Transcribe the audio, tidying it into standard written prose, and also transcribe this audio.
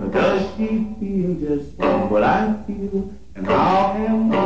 Does she feel just what I feel? And how am